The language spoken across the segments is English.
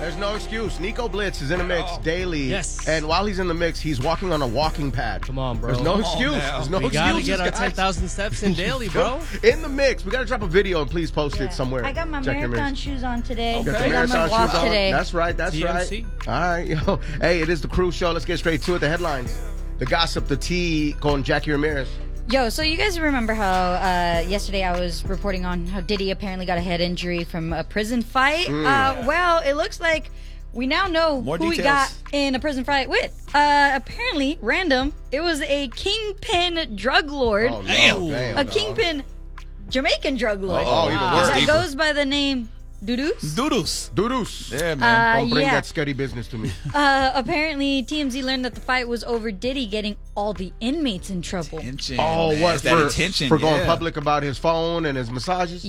There's no excuse. Nico Blitz is in the mix daily. Yes. And while he's in the mix, he's walking on a walking pad. Come on, bro. There's no Come excuse. There's no we got to excuses, get our guys. 10,000 steps in daily, bro. In the mix. We got to drop a video and please post it somewhere. I got my Check your marathon mix. shoes on today. Got the I got my marathon walk shoes on. today. That's right. That's TMC. right. All right, yo. Hey, it is the Cruise Show. Let's get straight to it. The headlines. The gossip, the tea con Jackie Ramirez. Yo, so you guys remember how yesterday I was reporting on how Diddy apparently got a head injury from a prison fight? Well, it looks like we now know More who he details. got in a prison fight with. Apparently, random, it was a kingpin drug lord. Oh, no. Damn. A kingpin Jamaican drug lord. Oh, even worse. That goes by the name Dudus. Doodles. Dudus. Yeah, man. Don't bring yeah. that scary business to me. Apparently, TMZ learned that the fight was over Diddy getting all the inmates in trouble. Attention. Oh, man. what? It's that attention. For going yeah. public about his phone and his massages?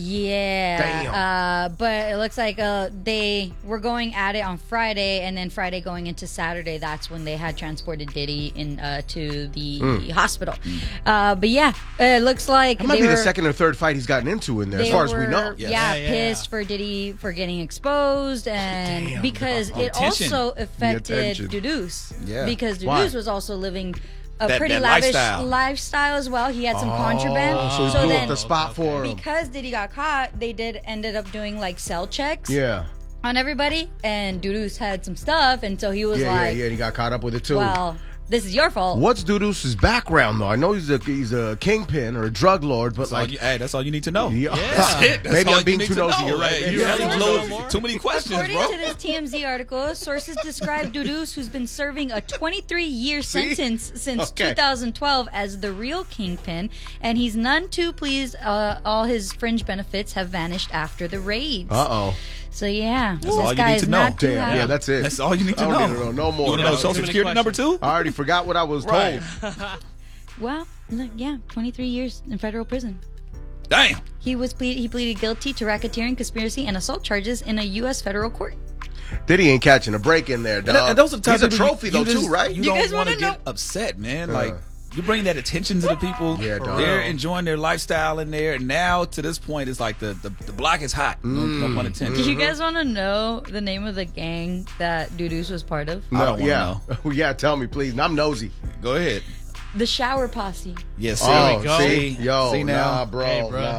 Yeah. But it looks like they were going at it on Friday, and then Friday going into Saturday, that's when they had transported Diddy to the hospital. But yeah, it looks like That might they be were, the second or third fight he's gotten into in there, as they far as we were, know. Yes. Yeah, pissed for Diddy for getting exposed, and Damn, because dog. it Attention. also affected attention. Dudus. Yeah. Because Why? Dudus was also living a That- pretty that lavish lifestyle. as well. He had some contraband. So he So blew then, up the spot for him. because Diddy got caught, they ended up doing like cell checks Yeah. on everybody, and Dudus had some stuff, and so he was Yeah, like, yeah. He got caught up with it, too. well, this is your fault. What's Dudus' background, though? I know he's a kingpin or a drug lord, but That's all you need to know. Yeah. That's it. That's Maybe all I'm you being need too to nosy. know. You're right. Hey, Maybe you I'm have being too too many questions, According bro. to this TMZ article, sources describe Dudus, who's been serving a 23-year See? sentence since Okay. 2012, as the real kingpin, and he's none too pleased. All his fringe benefits have vanished after the raids. Uh-oh. So yeah, all this you guy need is to know. not too Damn. happy. Yeah, that's it. That's all you need to I know. don't need to know no more. You want to know No. social Too many security number questions. 2? I already forgot what I was Right. told. Well, look, yeah, 23 years in federal prison. Damn. He pleaded guilty to racketeering, conspiracy, and assault charges in a U.S. federal court. Diddy ain't catching a break in there, dog. And those are the type He's a of people trophy, though, just- too, right? You You guys don't want to wanna get know- upset, man. Like, you bring that attention to the people. Yeah, dog. They're enjoying their lifestyle in there. And now, to this point, it's like the block is hot. No pun intended. Do you guys want to know the name of the gang that Dudus was part of? I No, don't yeah. wanna Yeah, tell me, please. I'm nosy. Go ahead. The Shower Posse. Yes, Oh, go. see? Yo, See now? nah, bro. Hey, bro.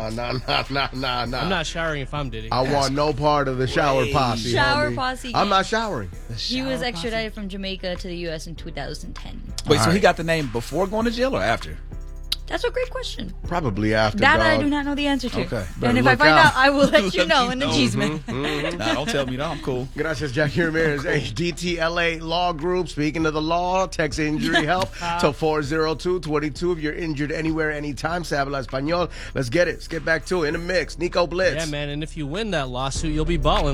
Nah. I'm not showering if I'm Diddy. I want no part of the shower posse. Shower homie. posse I'm gang. not showering. He was extradited from Jamaica to the U.S. in 2010. Wait, so All he right. got the name before going to jail or after? That's a great question. Probably after, That dog. I do not know the answer to. Okay. Better And if I look find out. out, I will let you Let know me in the know. Cheeseman. Nah, don't tell me. No, I'm cool. Gracias, Jackie Ramirez. HDTLA Law Group. Speaking of the law, text injury help to 402-22 if you're injured anywhere, anytime. Se habla español. Let's get it. Let's get back to it. In the mix. Nico Blitz. Yeah, man. And if you win that lawsuit, you'll be balling.